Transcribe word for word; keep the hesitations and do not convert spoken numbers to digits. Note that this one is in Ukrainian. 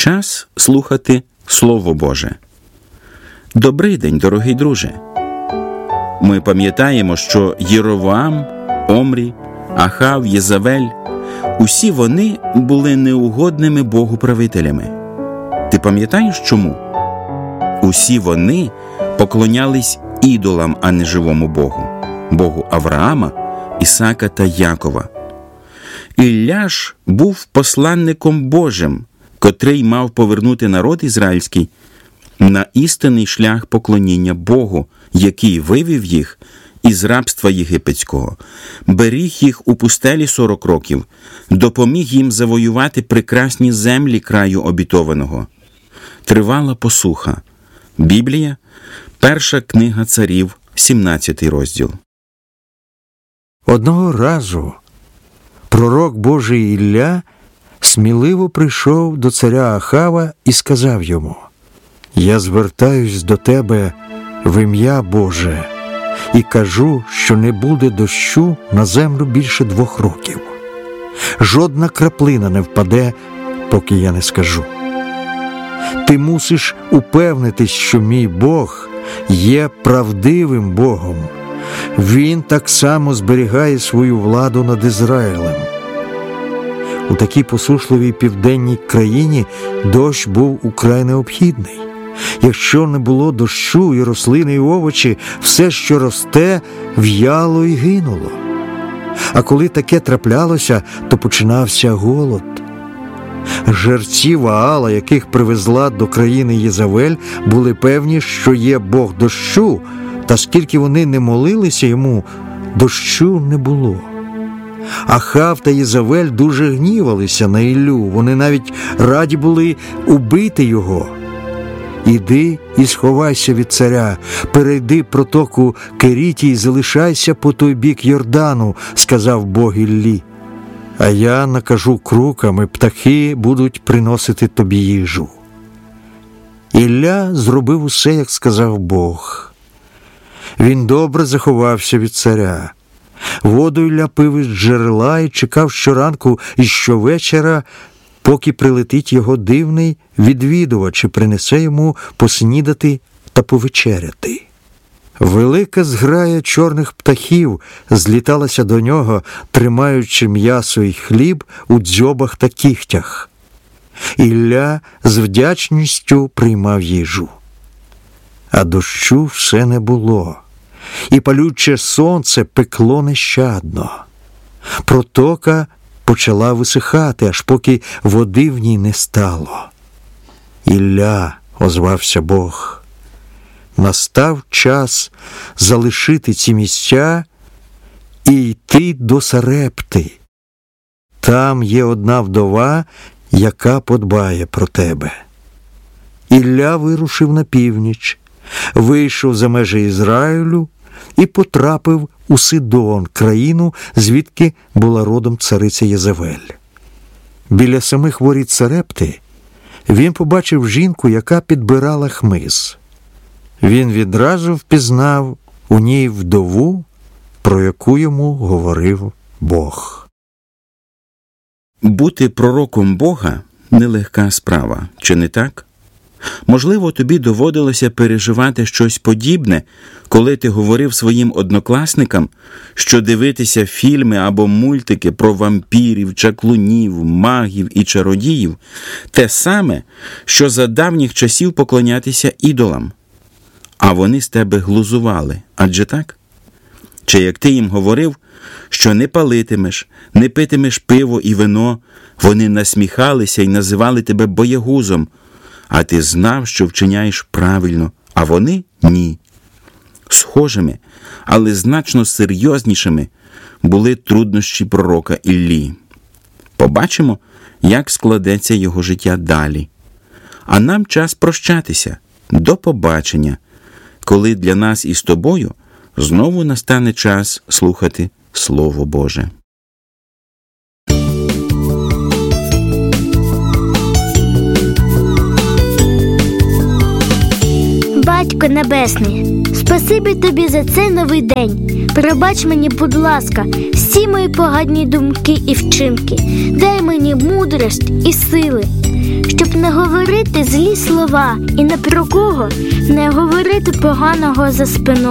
Час слухати Слово Боже. Добрий день, дорогий друже! Ми пам'ятаємо, що Єровоам, Омрі, Ахав, Єзавель – усі вони були неугодними Богу правителями. Ти пам'ятаєш чому? Усі вони поклонялись ідолам, а не живому Богу – Богу Авраама, Ісака та Якова. Ілля ж був посланником Божим, котрий мав повернути народ ізраїльський на істинний шлях поклоніння Богу, який вивів їх із рабства єгипетського, беріг їх у пустелі сорок років, допоміг їм завоювати прекрасні землі краю обітованого. Тривала посуха. Біблія, перша книга царів, сімнадцятий розділ. Одного разу пророк Божий Ілля сміливо прийшов до царя Ахава і сказав йому: «Я звертаюсь до тебе в ім'я Боже і кажу, що не буде дощу на землю більше двох років. Жодна краплина не впаде, поки я не скажу. Ти мусиш упевнитись, що мій Бог є правдивим Богом. Він так само зберігає свою владу над Ізраїлем». У такій посушливій південній країні дощ був украй необхідний. Якщо не було дощу, і рослини, і овочі, все, що росте, в'яло і гинуло. А коли таке траплялося, то починався голод. Жерці Ваала, яких привезла до країни Єзавель, були певні, що є Бог дощу, та скільки вони не молилися йому, дощу не було. Ахав та Єзавель дуже гнівалися на Іллю, вони навіть раді були убити його. «Іди і сховайся від царя, перейди протоку Керіті і залишайся по той бік Йордану», – сказав Бог Іллі. «А я накажу крукам, і птахи будуть приносити тобі їжу». Ілля зробив усе, як сказав Бог. Він добре заховався від царя. Воду Ілля пив із джерела і чекав щоранку і щовечора, поки прилетить його дивний відвідувач і принесе йому поснідати та повечеряти. Велика зграя чорних птахів зліталася до нього, тримаючи м'ясо і хліб у дзьобах та кігтях. Ілля з вдячністю приймав їжу. А дощу все не було, і палюче сонце пекло нещадно. Протока почала висихати, аж поки води в ній не стало. «Ілля», – озвався Бог, – «настав час залишити ці місця і йти до Сарепти. Там є одна вдова, яка подбає про тебе». Ілля вирушив на північ, вийшов за межі Ізраїлю і потрапив у Сидон, країну, звідки була родом цариця Єзавель. Біля самих воріт Сарепти він побачив жінку, яка підбирала хмиз. Він відразу впізнав у ній вдову, про яку йому говорив Бог. Бути пророком Бога – нелегка справа, чи не так? Можливо, тобі доводилося переживати щось подібне, коли ти говорив своїм однокласникам, що дивитися фільми або мультики про вампірів, чаклунів, магів і чародіїв – те саме, що за давніх часів поклонятися ідолам. А вони з тебе глузували, адже так? Чи як ти їм говорив, що не палитимеш, не питимеш пиво і вино, вони насміхалися і називали тебе боягузом, а ти знав, що вчиняєш правильно, а вони – ні. Схожими, але значно серйознішими були труднощі пророка Іллі. Побачимо, як складеться його життя далі. А нам час прощатися. До побачення, коли для нас із тобою знову настане час слухати Слово Боже. Батько Небесний, спасибі Тобі за цей новий день. Пробач мені, будь ласка, всі мої погані думки і вчинки. Дай мені мудрість і сили, щоб не говорити говорити злі слова і не про кого не говорити поганого за спиною.